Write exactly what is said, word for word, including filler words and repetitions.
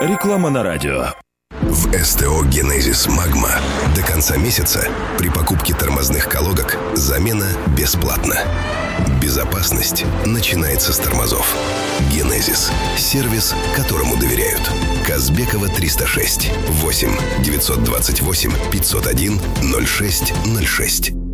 Реклама на радио. В СТО «Генезис Магма» до конца месяца при покупке тормозных колодок замена бесплатна. Безопасность начинается с тормозов. «Генезис» – сервис, которому доверяют. Казбекова, триста шесть. восемь девятьсот двадцать восемь пятьсот один ноль шесть ноль шесть.